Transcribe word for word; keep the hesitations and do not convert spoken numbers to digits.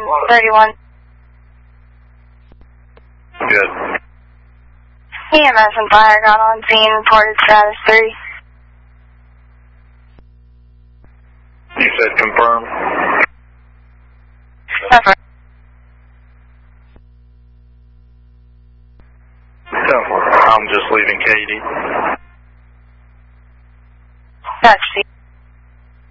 thirty-one. Good. E M S and fire got on scene, reported status three. You said confirm? That's right. So, I'm just leaving Katie.